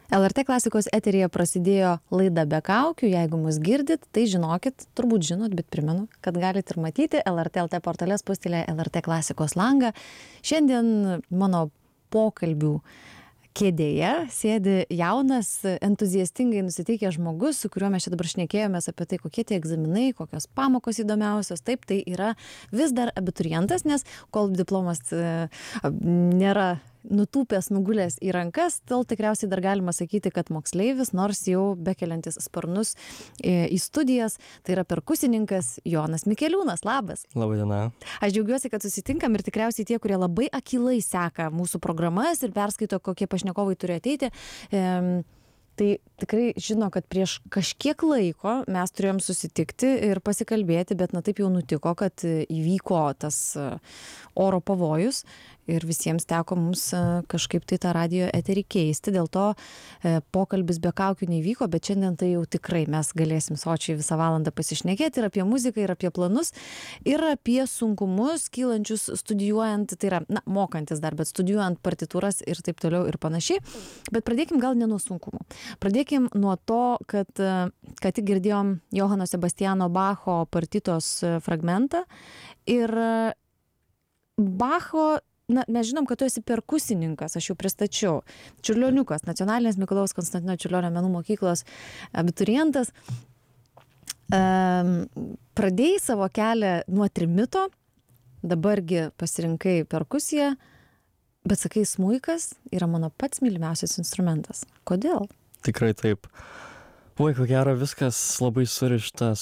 LRT klasikos eteryje prasidėjo laida Be kaukių. Jeigu mus girdit, tai žinokit, turbūt žinot, bet primenu, kad galite ir matyti LRT LT portale spustelėję LRT klasikos langą. Šiandien mano pokalbių kėdėje sėdi jaunas, entuziastingai nusiteikęs žmogus, su kuriuo mes čia dabar šnekėjomės apie tai, kokie tie egzaminai, kokios pamokos įdomiausios. Taip, tai yra vis dar abiturientas, nes kol diplomas nėra nutūpęs, nugulęs į rankas, tol tikriausiai dar galima sakyti, kad moksleivis, nors jau bekeliantis sparnus į studijas, tai yra perkusininkas Jonas Mikeliūnas. Labas. Labą dieną. Aš džiaugiuosi, kad susitinkam ir tikriausiai tie, kurie labai akylai seka mūsų programas ir perskaito, kokie pašnekovai turi ateiti, tai tikrai žino, kad prieš kažkiek laiko mes turėjom susitikti ir pasikalbėti, bet taip jau nutiko, kad įvyko tas oro pavojus ir visiems teko mums kažkaip tai tą radijo eterį keisti. Dėl to pokalbis be kaukių neįvyko, bet šiandien tai jau tikrai mes galėsim sočiai visą valandą pasišnekėti ir apie muziką, ir apie planus, ir apie sunkumus kylančius studijuojant, tai yra, mokantis dar, bet studijuojant partitūras ir taip toliau ir panašiai. Bet pradėkim gal ne nuo sunkumų. Pradėkim nuo to, kad tik girdėjom Johano Sebastiano Bacho partitos fragmentą ir Bacho, mes žinom, kad tu esi perkusininkas, aš jau pristačiau. Čiurlioniukas, Nacionalinės Mikalojaus Konstantino Čiurlionio menų mokyklos abiturientas. Pradėjai savo kelią nuo trimito, dabargi pasirinkai perkusiją, bet sakai, smuikas yra mano pats mylimiausias instrumentas. Kodėl? Tikrai taip. Ko gero viskas labai surišta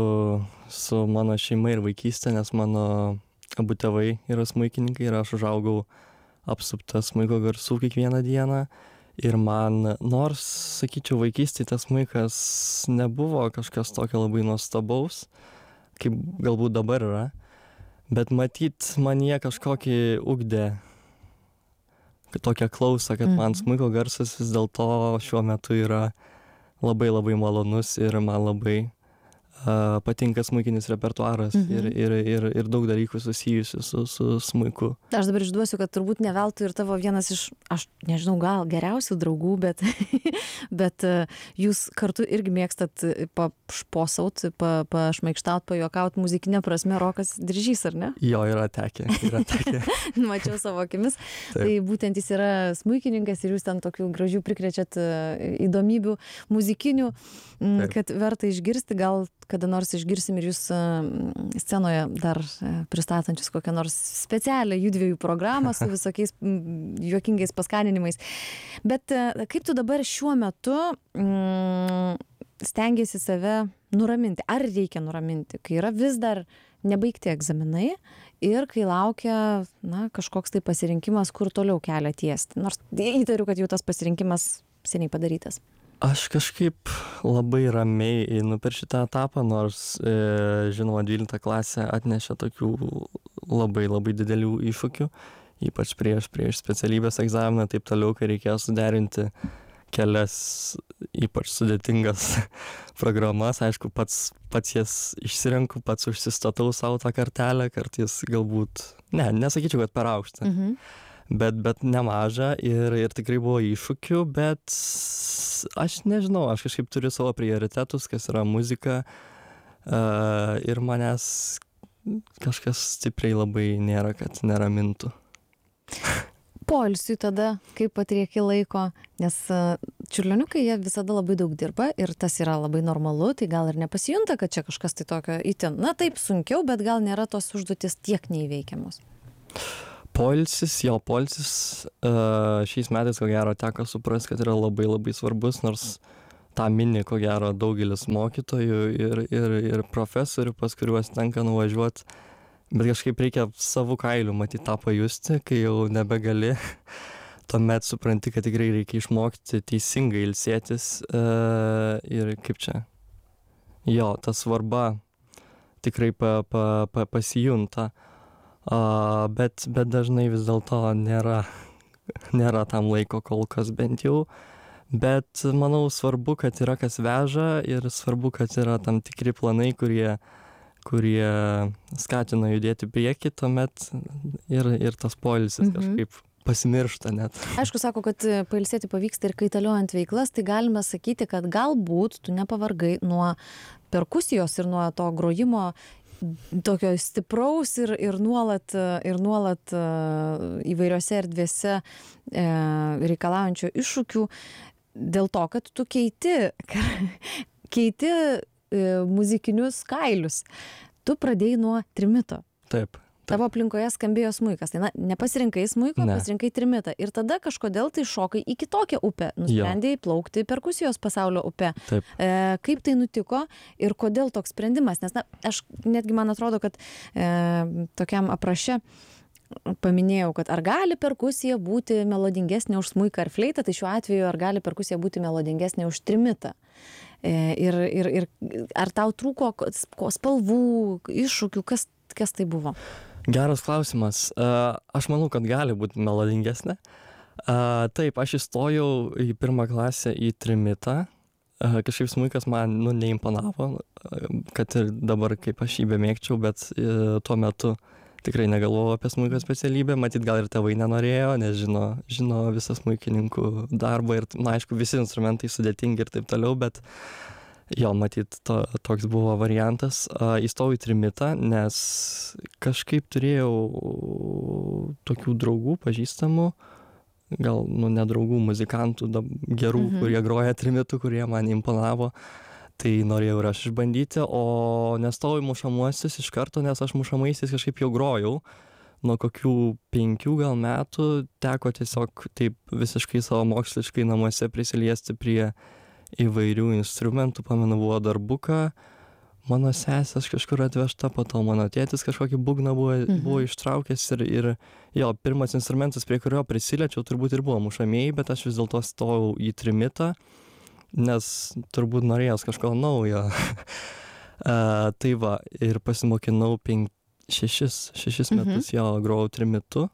su mano šeima ir vaikystė, nes mano abu tėvai yra smuikininkai ir aš užaugau apsuptas smuiko garsų kiekvieną dieną. Ir man, nors, sakyčiau, vaikystėje tas smuikas nebuvo kažkas tokio labai nuostabaus, kaip galbūt dabar yra, bet matyt, man jie kažkokį ugdė tokią klausą, kad man smuiko garsas vis dėlto šiuo metu yra labai labai malonus ir man labai patinka smuikinis repertuaras ir daug dalykų susijusių su smuiku. Aš dabar išduosiu, kad turbūt ne veltui ir tavo vienas iš, aš nežinau, gal geriausių draugų, bet jūs kartu irgi mėgstat pašposaut, pašmaikštaut, pajuokaut muzikinė prasme, Rokas Diržys, ar ne? Jo, yra tekę. Mačiau savo akimis. Taip. Tai būtent jis yra smuikininkas ir jūs ten tokių gražių prikrečiat įdomybių muzikinių, kad verta išgirsti, gal kada nors išgirsim ir jūs scenoje dar pristatančius kokią nors specialią judviejų programą su visokiais juokingais paskaninimais. Bet kaip tu dabar šiuo metu stengiasi save nuraminti? Ar reikia nuraminti, kai yra vis dar nebaigti egzaminai ir kai laukia kažkoks tai pasirinkimas, kur toliau kelią tiesti? Nors įtariu, kad jau tas pasirinkimas seniai padarytas. Aš kažkaip labai ramiai einu per šitą etapą, nors, žinoma, 12 klasė atnešė tokių labai labai didelių iššūkių, ypač prieš specialybės egzaminą, taip toliau, kai reikėjo suderinti kelias ypač sudėtingas programas. Aišku, pats jas išsirenku, pats užsistatau savo tą kartelę, kartais galbūt, nesakyčiau, kad per aukštą. Bet nemaža ir tikrai buvo iššūkių, bet aš nežinau, aš kažkaip turiu savo prioritetus, kas yra muzika ir manęs kažkas stipriai labai nėra, kad neramintų. Poilsiui tada, kaip atrieki laiko, nes čiurlioniukai jie visada labai daug dirba ir tas yra labai normalu, tai gal ir nepasijunta, kad čia kažkas tai tokio itin, taip sunkiau, bet gal nėra tos užduotis tiek neįveikiamos. Poilsis šiais metais, ko gero, teko suprasti, kad yra labai labai svarbus, nors tą mini, ko gero, daugelis mokytojų ir profesorių, pas kuriuos tenka nuvažiuoti, bet kažkaip reikia savų kailių matyti tą pajusti, kai jau nebegali, tuomet supranti, kad tikrai reikia išmokti teisingai ilsėtis ir kaip čia, ta svarba tikrai pasijunta. Bet dažnai vis dėlto nėra tam laiko kol kas bent jau, bet manau svarbu, kad yra kas veža ir svarbu, kad yra tam tikri planai, kurie skatina judėti prieki, tuomet ir tas poilsis kažkaip pasimiršta net. Aišku, sako, kad pailsėti pavyksta ir kaitaliojant veiklas, tai galime sakyti, kad galbūt tu nepavargai nuo perkusijos ir nuo to grojimo tokio stipraus ir nuolat įvairiose erdvėse reikalaujančio iššūkių dėl to, kad tu keiti muzikinius kailius. Tu pradėjai nuo trimito. Taip. Tavo aplinkoje skambėjo smuikas. Tai nepasirinkai smuiko, pasirinkai trimitą. Ir tada kažkodėl tai šokai į kitokią upę. Nusprendėjai plaukti perkusijos pasaulio upę. Taip. Kaip tai nutiko ir kodėl toks sprendimas? Nes aš netgi man atrodo, kad tokiam apraše paminėjau, kad ar gali perkusija būti melodingesnė už smuiką ar fleitą, tai šiuo atveju ar gali perkusija būti melodingesnė už trimitą. Ir ar tau trūko spalvų, iššūkių, kas tai buvo? Geras klausimas. Aš manau, kad gali būti melodingesnė. Taip, aš įstojau į pirmą klasę į trimitą. Kažkaip smuikas man neimponavo, kad ir dabar kaip aš jį bemėgčiau, bet tuo metu tikrai negalvojau apie smuiko specialybę. Matyt, gal ir tėvai nenorėjo, nes žino visą smuikininkų darbą ir, aišku, visi instrumentai sudėtingi ir taip toliau, bet jo, matyt, toks buvo variantas. Įstojau į trimitą, nes kažkaip turėjau tokių draugų, pažįstamų, gal, ne draugų, muzikantų, gerų, kurie groja trimitų, kurie man imponavo. Tai norėjau ir aš išbandyti, o nestojau į mušamuosius iš karto, nes aš mušamaisiais kažkaip jau grojau. Nuo kokių 5 gal metų teko tiesiog taip visiškai savo moksliškai namuose prisiliesti prie įvairių instrumentų. Pamenu, buvo darbuka, mano sesės kažkur atvežta, po to mano tėtis kažkokį būgną buvo ištraukęs ir jo, pirmas instrumentas, prie kurio prisiliečiau, turbūt ir buvo mušamieji, bet aš vis dėlto stojau į trimitą, nes turbūt norėjęs kažko naujo. Tai va, ir pasimokinau 6 metus jo grojau trimitu.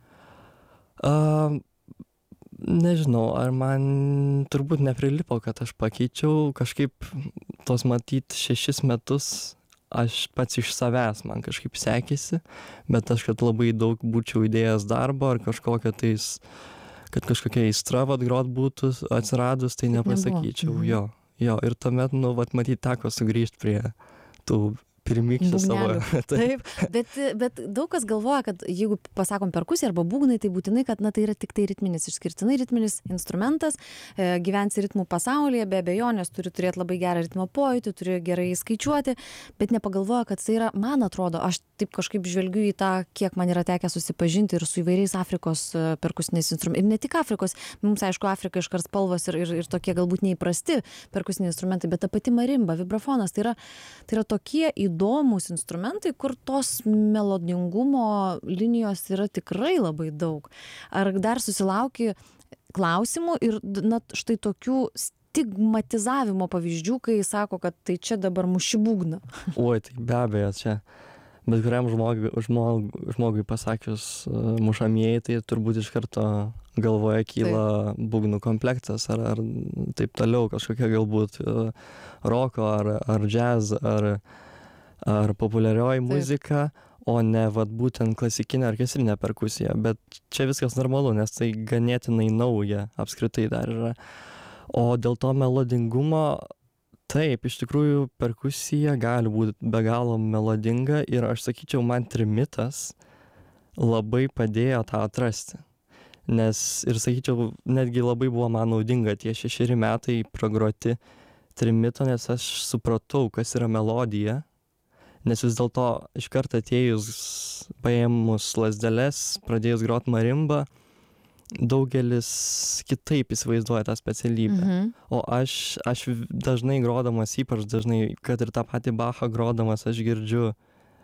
Nežinau, ar man turbūt neprilipo, kad aš pakeičiau kažkaip tos matyt 6 metus aš pats iš savęs man kažkaip sekėsi, bet aš kad labai daug būčiau įdėjęs darbo ar kažkokią tais, kad kažkokia aistra grot būtų atsiradus, tai nepasakyčiau. Jo, ir tuomet, matyt, teko sugrįžti prie tų pirmykščių savo. Taip, bet daug kas galvoja, kad jeigu pasakom perkusija arba būgnai, tai būtinai, kad tai yra tik tai ritminis, išskirtinai ritminis instrumentas, gyvensi ritmų pasaulyje, be abejonės turi turėti labai gerą ritmo pojūtį, turi gerai skaičiuoti, bet nepagalvoja, kad tai yra, man atrodo, aš taip kažkaip žvelgiu į tą, kiek man yra tekę susipažinti ir su įvairiais Afrikos perkusiniais instrumentais. Ir ne tik Afrikos, mums aišku, Afrika iškart spalvos ir tokie galbūt neįprasti perkusiniai instrumentai, bet ta pati marimba, vibrafonas, tai yra tokie įdomus instrumentai, kur tos melodingumo linijos yra tikrai labai daug. Ar dar susilauki klausimų ir štai tokių stigmatizavimo pavyzdžių, kai sako, kad tai čia dabar muši būgną? Oi, tai be abejo, čia bet kuriam žmogui pasakius mušamieji, tai turbūt iš karto galvoje kyla būgnų komplektas ar taip toliau, kažkokia galbūt roko ar jazz ar populiarioji muzika, o ne būtent klasikinė orkestrinė perkusija. Bet čia viskas normalu, nes tai ganėtinai nauja apskritai dar yra. O dėl to melodingumo, taip, iš tikrųjų perkusija gali būti be galo melodinga ir aš sakyčiau, man trimitas labai padėjo tą atrasti. Nes ir sakyčiau, netgi labai buvo man naudinga tie 6 metai pragroti trimito, nes aš supratau, kas yra melodija. Nes vis dėlto iškart atėjus, paėmus lazdeles, pradėjus grot marimbą, daugelis kitaip įsivaizduoja tą specialybę. O aš dažnai grodamas, ypač dažnai, kad ir tą patį Bachą grodamas, aš girdžiu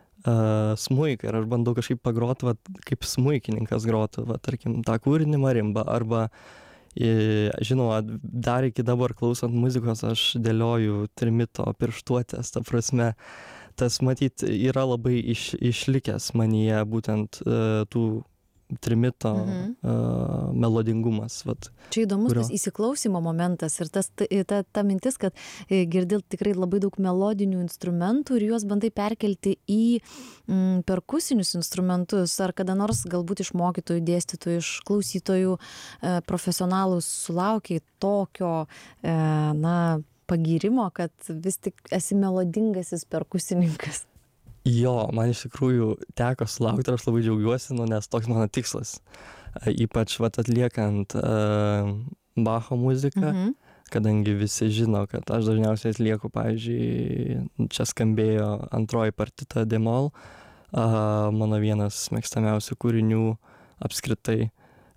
smuiką ir aš bandau kažkaip pagrot, kaip smuikininkas grotų, tarkim, tą kūrinį marimbą. Arba, žinoma, dar iki dabar klausant muzikos, aš dėlioju trimito pirštuotės, ta prasme. Tas, matyt, yra labai išlikęs manyje būtent tų trimito melodingumas. Vat, Čia įdomus kurio... tas įsiklausimo momentas ir ta mintis, kad girdi tikrai labai daug melodinių instrumentų ir juos bandai perkelti į perkusinius instrumentus. Ar kada nors galbūt iš mokytojų, dėstytojų, iš klausytojų profesionalų sulaukiai tokio pagyrimo, kad vis tik esi melodingasis perkusininkas? Jo, man iš tikrųjų teko sulaukti ir aš labai džiaugiuosi, nes toks mano tikslas. Ypač atliekant Bacho muziką, kadangi visi žino, kad aš dažniausiai atlieku, pavyzdžiui, čia skambėjo antroji partita D-moll, mano vienas mėgstamiausių kūrinių apskritai.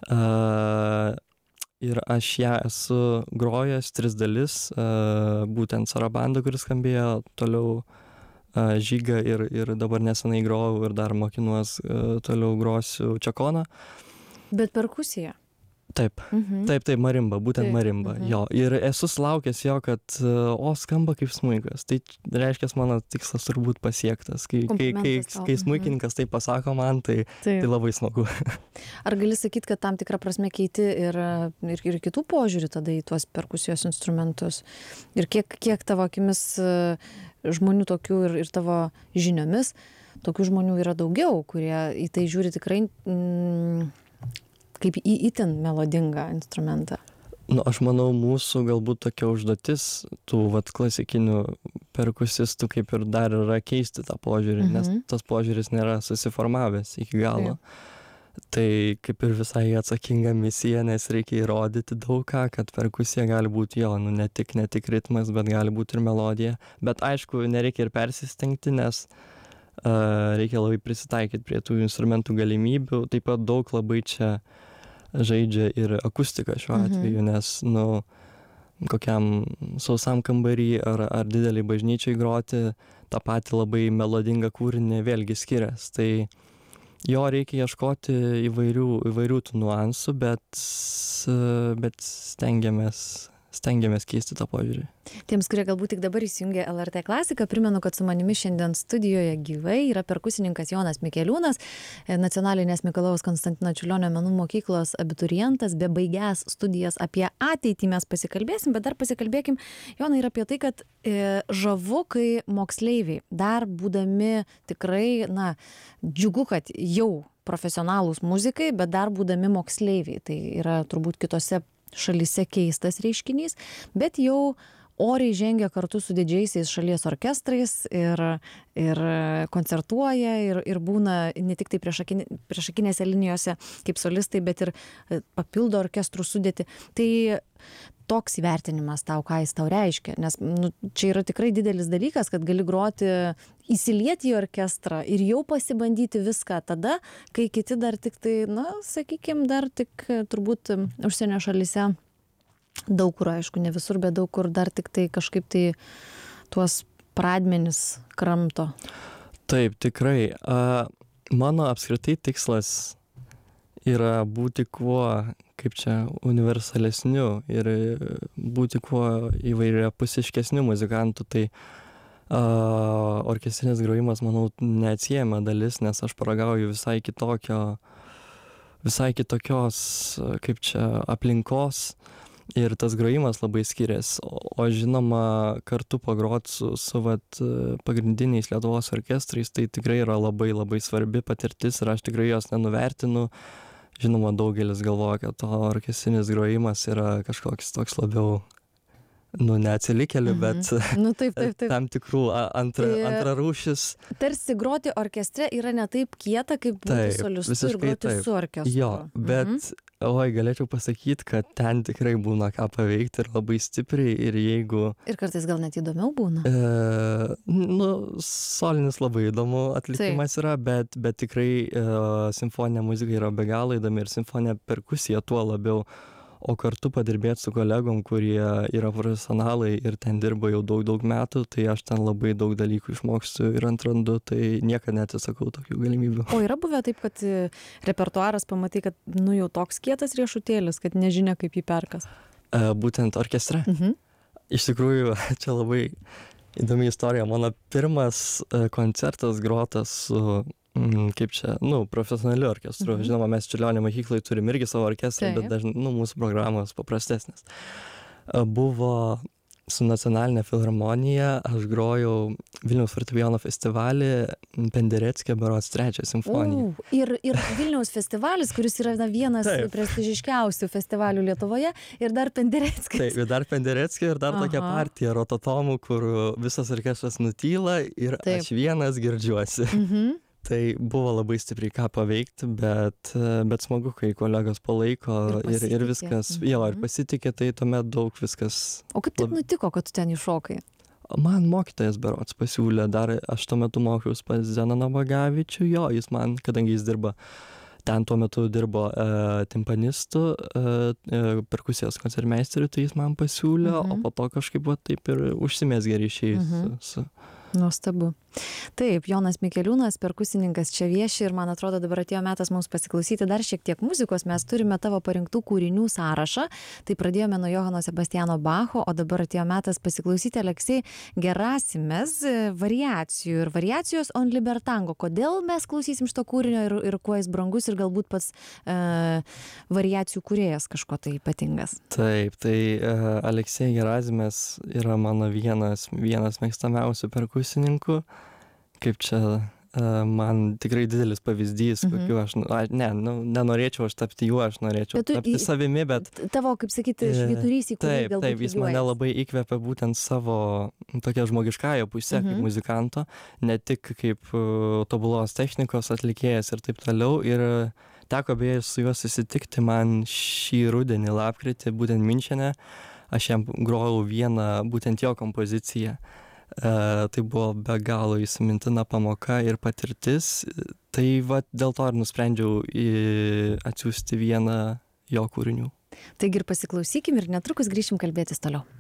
Ir aš ją esu grojęs 3 dalis, būtent Sarabanda, kuris skambėjo, toliau Žygą ir dabar nesenai grojau ir dar mokinuos, toliau grosiu Čakoną. Bet perkusija? Taip, marimba, būtent marimba, jo. Ir esu sulaukęs jo, kad skamba kaip smuikas. Tai reiškia, mano tikslas turbūt pasiektas. Kai smuikininkas tai pasako man, tai labai smagu. Ar gali sakyti, kad tam tikrą prasme keiti ir kitų požiūrį tada į tuos perkusijos instrumentus? Ir kiek tavo akimis žmonių tokių ir tavo žiniomis, tokių žmonių yra daugiau, kurie į tai žiūri tikrai kaip į itin melodingą instrumentą? Aš manau, mūsų galbūt tokia užduotis tų klasikinių perkusistų kaip ir dar yra keisti tą požiūrį, nes tas požiūris nėra susiformavęs iki galo. Tai kaip ir visai atsakinga misija, nes reikia įrodyti daug ką, kad perkusija gali būti ne tik ritmas, bet gali būti ir melodija. Bet aišku, nereikia ir persistengti, nes reikia labai prisitaikyti prie tų instrumentų galimybių. Taip pat daug labai čia žaidžia ir akustika šiuo atveju, nes kokiam sausam kambarį ar didelį bažnyčiai groti tą patį labai melodingą kūrinį vėlgi skirias. Tai jo reikia ieškoti įvairių tų nuansų, bet stengiamės keisti tą požiūrį. Tiems, kurie galbūt tik dabar įsijungė LRT klasiką, primenu, kad su manimi šiandien studijoje gyvai yra perkusininkas Jonas Mikeliūnas, Nacionalinės Mikalojaus Konstantino Čiurlionio menų mokyklos abiturientas, bebaigęs studijas. Apie ateitį mes pasikalbėsim, bet dar pasikalbėkim, Jonai, ir apie tai, kad žavu, kai moksleiviai, dar būdami tikrai, džiugu, kad jau profesionalūs muzikai, bet dar būdami moksleiviai, tai yra turbūt kitose šalyse keistas reiškinys, bet jau oriai žengia kartu su didžiaisiais šalies orkestrais ir koncertuoja ir būna ne tik tai priešakinėse linijose kaip solistai, bet ir papildo orkestrų sudėtį. Tai toks įvertinimas tau, ką jis tau reiškia, nes čia yra tikrai didelis dalykas, kad gali groti, įsilieti į orkestrą ir jau pasibandyti viską tada, kai kiti dar tik tai, sakykime, dar tik turbūt užsienio šalyse daug kur, aišku, ne visur, bet daug kur dar tik tai kažkaip tai tuos pradmenis kramto. Taip, tikrai. Mano apskritai tikslas yra būti kuo, kaip čia, universalesniu ir būti kuo įvairiapusiškesniu muzikantu. Tai orkestrinis grojimas, manau, neatsiejama dalis, nes aš paragauju visai kitokios, kaip čia, aplinkos. Ir tas grojimas labai skiriasi, o žinoma, kartu pagrot su pagrindiniais Lietuvos orkestrais, tai tikrai yra labai labai svarbi patirtis ir aš tikrai jos nenuvertinu. Žinoma, daugelis galvoja, kad orkestrinis grojimas yra kažkoks toks labiau, neatsilikėlių, bet taip. tam tikrų antrarūšis. Tarsi groti orkestre yra ne taip kieta, kaip būti solistu ir groti su orkestru. Jo, bet galėčiau pasakyti, kad ten tikrai būna ką paveikti ir labai stipriai ir jeigu... Ir kartais gal net įdomiau būna. Solinis labai įdomu atlikimas yra, bet tikrai simfoninė muzika yra be galo įdomi ir simfoninė perkusija tuo labiau. O kartu padirbėti su kolegom, kurie yra profesionalai ir ten dirba jau daug metų, tai aš ten labai daug dalykų išmokstu ir atrandu, tai niekada neatsisakau tokių galimybių. O yra buvę taip, kad repertuaras pamatai, kad jau toks kietas riešutėlis, kad nežinia, kaip jį perkas? Būtent orkestre? Iš tikrųjų, čia labai įdomi istorija. Mano pirmas koncertas grotas su kaip čia, profesionaliu orkestru. Žinoma, mes Čiurlionio mokyklai turim irgi savo orkestrą, bet dažnai, mūsų programos paprastesnės. Buvo su Nacionalinė filharmonija, aš grojau Vilniaus fortepijono festivalį Pendereckio berods 3 simfoniją. Ir Vilniaus festivalis, kuris yra vienas prestižiškiausių festivalių Lietuvoje, ir dar Pendereckis. Taip, ir dar Pendereckio, ir dar tokia partija rototomų, kur visas orkestras nutyla ir aš vienas girdžiuosi. Tai buvo labai stipriai ką paveikti, bet smagu, kai kolegos palaiko ir viskas, ir pasitikė, tai tuomet daug viskas. O kaip taip nutiko, kad tu ten įšokai? Man mokytojas berods pasiūlė, dar aš tuo metu mokiausi pas Zenoną Bagavičių, jis man, kadangi jis tuo metu dirbo timpanistu, perkusijos koncertmeisteriu, tai jis man pasiūlė, o po to kažkaip taip ir užsimezgė ryšiai su... Nuostabu. Taip, Jonas Mikeliūnas, perkusininkas čia vieši ir man atrodo dabar atėjo metas mums pasiklausyti dar šiek tiek muzikos. Mes turime tavo parinktų kūrinių sąrašą. Tai pradėjome nuo Johano Sebastiano Bacho, o dabar atėjo metas pasiklausyti Aleksej Gerasimės variacijų ir variacijos on Libertango. Kodėl mes klausysim šito kūrinio ir kuo jis brangus ir galbūt pats variacijų kūrėjas kažko tai ypatingas? Taip, tai Aleksej Gerasimės yra mano vienas mėgstamiausių perkusininkų. Kaip čia man tikrai didelis pavyzdys, kokiu aš, nenorėčiau aš tapti juo, aš norėčiau tapti savimi, bet... Tavo, kaip sakyti, švyturys, į kurį galbūt Taip, jis mane labai įkvepia būtent savo tokia žmogiškąją pusę kaip muzikanto, ne tik kaip tobulos technikos atlikėjas ir taip toliau. Ir teko beje su juo susitikti man šį rudenį lapkritį, būtent Minčene, aš jam grojau vieną būtent jo kompoziciją. Tai buvo be galo įsimintina pamoka ir patirtis, tai dėl to ir nusprendžiau atsiųsti vieną jo kūrinių. Taigi ir pasiklausykim ir netrukus grįšim kalbėtis toliau.